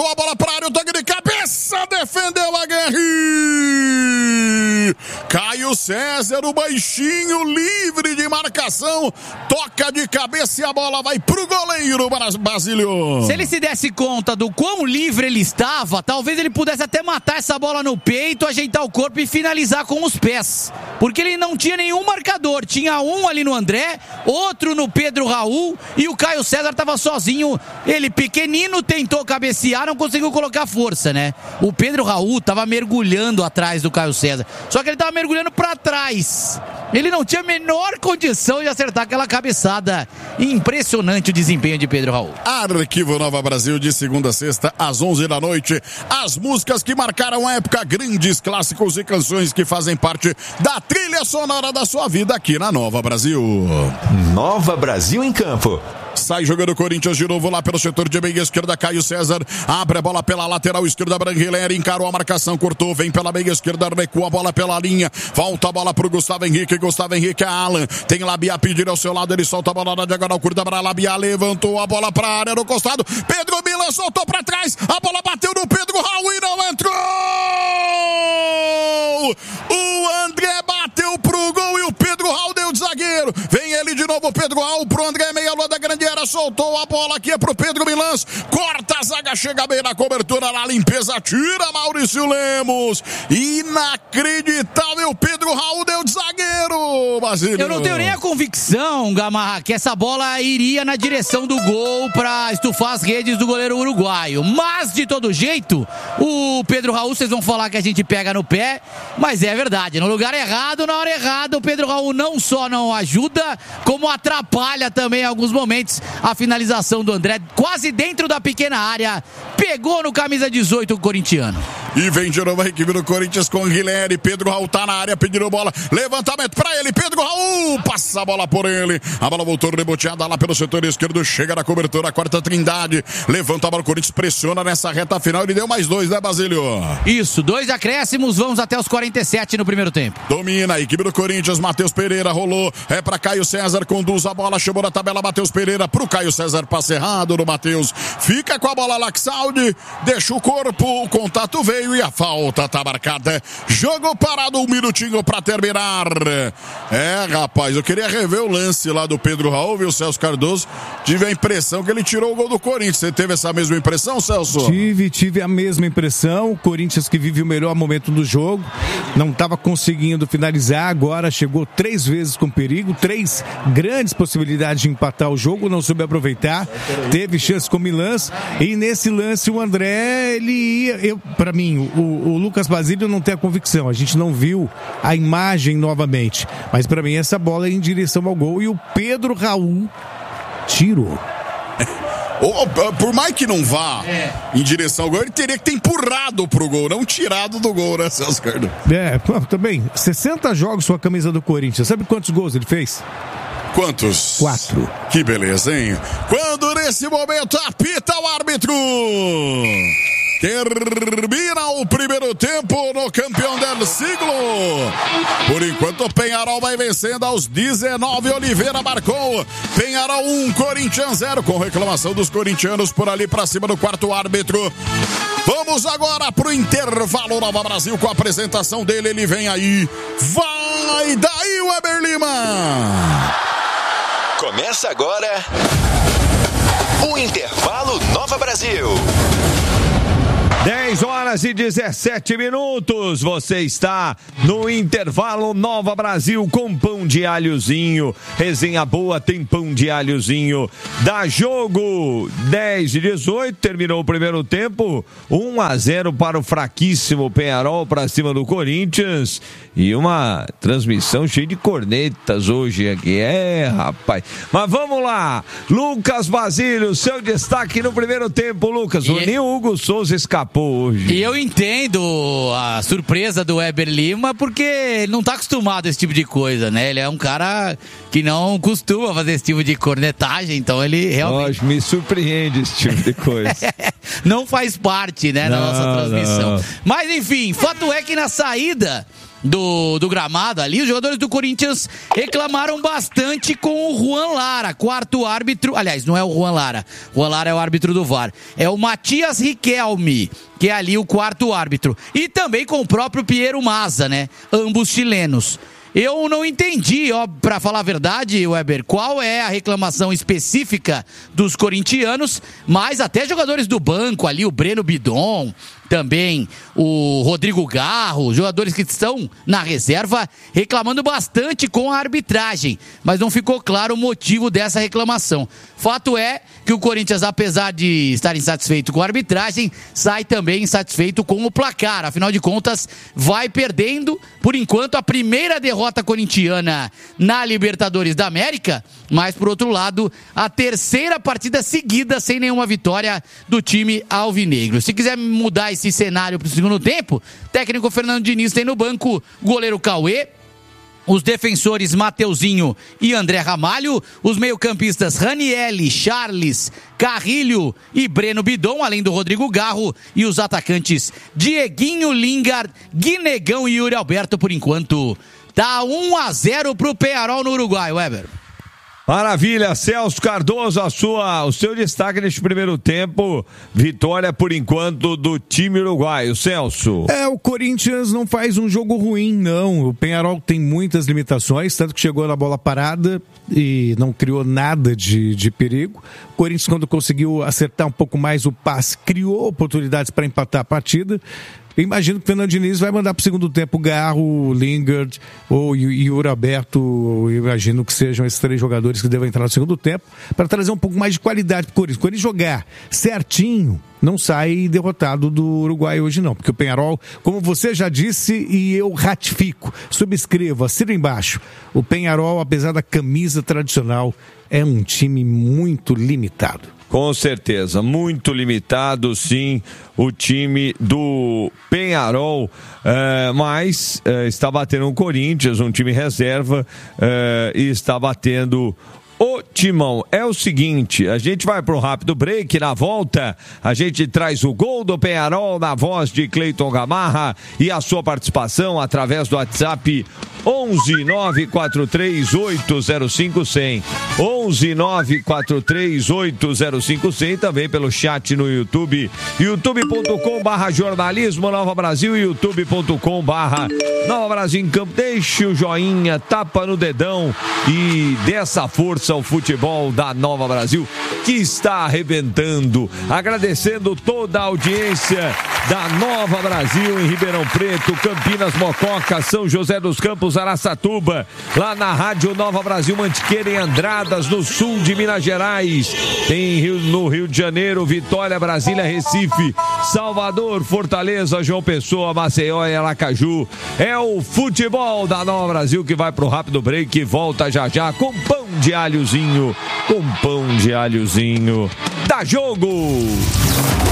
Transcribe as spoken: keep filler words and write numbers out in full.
levantou a bola para a área, o toque de cabeça, defendeu a Guerri. Caio César, o baixinho, livre de marcação, toca de cabeça e a bola vai pro goleiro, Basílio. Se ele se desse conta do quão livre ele estava, talvez ele pudesse até matar essa bola no peito, ajeitar o corpo e finalizar com os pés, porque ele não tinha nenhum marcador, tinha um ali no André, outro no Pedro Raul e o Caio César estava sozinho, ele pequenino tentou cabecear, não conseguiu colocar força, né? O Pedro Raul estava mergulhando atrás do Caio César, só que ele estava mergulhando para trás, ele não tinha a menor condição de acertar aquela cabeçada. Impressionante o desempenho de Pedro Raul. Arquivo Nova Brasil, de segunda a sexta às onze da noite, as músicas que marcaram a época, grandes clássicos e canções que fazem parte da trilha sonora da sua vida aqui na Nova Brasil. Nova Brasil em campo. Sai jogando o Corinthians de novo lá pelo setor de meia esquerda, Caio César abre a bola pela lateral esquerda, Branguiler encarou a marcação, cortou, vem pela meia esquerda, recua a bola pela linha, volta a bola pro Gustavo Henrique, Gustavo Henrique é Alan, tem Labia pedir ao seu lado, ele solta a bola na diagonal, curta para Labia, levantou a bola pra área no costado, Pedro Milan soltou pra trás, a bola bateu no Pedro Raul e não entrou! O André bateu pro gol e o Pedro Raul deu de zagueiro, vem ele de novo, Pedro Raul pro André, meia lua da grande área, soltou a bola aqui é pro Pedro Milans, corta a zaga, chega bem na cobertura, na limpeza, tira Maurício Lemos, inacreditável, Pedro Raul deu de zagueiro, Basílio. Eu não tenho nem a convicção, Gamarra, que essa bola iria na direção do gol pra estufar as redes do goleiro uruguaio, mas de todo jeito, o Pedro Raul, vocês vão falar que a gente pega no pé, mas é verdade, no lugar errado, na hora errada, o Pedro Raul não só não ajuda, como atrapalha também em alguns momentos a finalização do André, quase dentro da pequena área, pegou no camisa dezoito o corintiano. E vem de novo a equipe do Corinthians com Guilherme, Pedro Raul tá na área, pedindo bola, levantamento pra ele, Pedro Raul, passa a bola por ele, a bola voltou reboteada lá pelo setor esquerdo, chega na cobertura, a quarta Trindade, levanta a bola, o Corinthians pressiona nessa reta final, ele deu mais dois, né, Basílio? Isso, dois acréscimos, vamos até os quarenta e sete no primeiro tempo. Domina a equipe do Corinthians, Matheus Pereira rolou, é pra Caio César, conduz a bola, chamou na tabela, Matheus Pereira pro Caio César, passe errado no Matheus, fica com a bola Laxaldi, deixa o corpo, o contato veio e a falta tá marcada, jogo parado, um minutinho pra terminar. É, rapaz, eu queria rever o lance lá do Pedro Raul, viu, Celso Cardoso, tive a impressão que ele tirou o gol do Corinthians, você teve essa mesma impressão, Celso? Tive, tive a mesma impressão, o Corinthians que vive o melhor momento do jogo, não estava conseguindo finalizar, agora chegou três vezes com perigo, três grandes possibilidades de empatar o jogo, não soube aproveitar, teve chance com o Milans, e nesse lance o André, ele ia, eu, pra mim, o, o Lucas Basílio não tem a convicção, a gente não viu a imagem novamente, mas pra mim essa bola é em direção ao gol, e o Pedro Raul tirou. Por mais que não vá é. em direção ao gol, ele teria que ter empurrado pro gol, não tirado do gol, né, Celso Cardoso? É, também, sessenta jogos com a camisa do Corinthians, sabe quantos gols ele fez? Quantos? Quatro. Que beleza, hein? Quando nesse momento apita o árbitro. Termina o primeiro tempo no campeão del siglo. Por enquanto, o Penharol vai vencendo aos dezenove. Oliveira marcou. Penharol um, Corinthians zero. Com reclamação dos corintianos por ali pra cima do quarto árbitro. Vamos agora pro intervalo Nova Brasil com a apresentação dele. Ele vem aí. Vai daí, Weber Lima. Começa agora o intervalo Nova Brasil. dez horas e dezessete minutos, você está no intervalo Nova Brasil com pão de alhozinho, resenha boa, tem pão de alhozinho, dá jogo, dez e dezoito, terminou o primeiro tempo, um a zero para o fraquíssimo Penharol para cima do Corinthians, e uma transmissão cheia de cornetas hoje aqui, é rapaz, mas vamos lá, Lucas Basílio, seu destaque no primeiro tempo, Lucas, o nem o Hugo Souza escapou hoje. E eu entendo a surpresa do Weber Lima, porque ele não tá acostumado a esse tipo de coisa, né? Ele é um cara que não costuma fazer esse tipo de cornetagem, então ele realmente... Nossa, me surpreende esse tipo de coisa. Não faz parte, né, da não, nossa transmissão. Não. Mas enfim, fato é que na saída do, do gramado ali, os jogadores do Corinthians reclamaram bastante com o Juan Lara, quarto árbitro. Aliás, não é o Juan Lara. Juan Lara é o árbitro do V A R. É o Matias Riquelme, que é ali o quarto árbitro. E também com o próprio Piero Mazza, né? Ambos chilenos. Eu não entendi, ó, pra falar a verdade, Weber, qual é a reclamação específica dos corintianos, mas até jogadores do banco ali, o Breno Bidon, também o Rodrigo Garro, jogadores que estão na reserva, reclamando bastante com a arbitragem, mas não ficou claro o motivo dessa reclamação. Fato é que o Corinthians, apesar de estar insatisfeito com a arbitragem, sai também insatisfeito com o placar. Afinal de contas, vai perdendo, por enquanto, a primeira derrota corintiana na Libertadores da América, mas, por outro lado, a terceira partida seguida sem nenhuma vitória do time alvinegro. Se quiser mudar esse cenário para o segundo tempo, técnico Fernando Diniz tem no banco goleiro Cauê, os defensores Mateuzinho e André Ramalho, os meio-campistas Ranielli, Charles, Carrilho e Breno Bidon, além do Rodrigo Garro, e os atacantes Dieguinho, Lingard, Guinegão e Yuri Alberto. Por enquanto, tá um a zero pro Peñarol no Uruguai, Weber. Maravilha, Celso Cardoso, a sua, o seu destaque neste primeiro tempo, vitória por enquanto do time uruguaio, Celso. É, o Corinthians não faz um jogo ruim, não. O Peñarol tem muitas limitações, tanto que chegou na bola parada e não criou nada de, de perigo. O Corinthians, quando conseguiu acertar um pouco mais o passe, criou oportunidades para empatar a partida. Eu imagino que o Fernando Diniz vai mandar para o segundo tempo Garro, Lingard ou Yuri Alberto. Eu imagino que sejam esses três jogadores que devem entrar no segundo tempo para trazer um pouco mais de qualidade para o Corinthians. Quando ele jogar certinho, não sai derrotado do Uruguai hoje não, porque o Peñarol, como você já disse e eu ratifico, subscrevo, assino embaixo, o Peñarol, apesar da camisa tradicional, é um time muito limitado. Com certeza, muito limitado, sim, o time do Peñarol, é, mas é, está batendo o Corinthians, um time reserva, é, e está batendo o Timão. É o seguinte, a gente vai para um rápido break, na volta a gente traz o gol do Peñarol na voz de Cleiton Gamarra e a sua participação através do WhatsApp onze nove quatro três oito zero cinco zero zero, onze nove quatro três oito zero cinco zero zero, também pelo chat no YouTube, youtube ponto com barra jornalismo Nova Brasil, youtube ponto com barra Nova Brasil em Campo. Deixe o joinha, tapa no dedão e dê essa força ao futebol da Nova Brasil, que está arrebentando. Agradecendo toda a audiência da Nova Brasil em Ribeirão Preto, Campinas, Mococa, São José dos Campos, Araçatuba, lá na Rádio Nova Brasil, Mantiqueira em Andradas, no sul de Minas Gerais. Tem Rio, no Rio de Janeiro, Vitória, Brasília, Recife, Salvador, Fortaleza, João Pessoa, Maceió e Aracaju. É o futebol da Nova Brasil que vai pro rápido break e volta já já com pão de alhozinho, com pão de alhozinho. Dá jogo!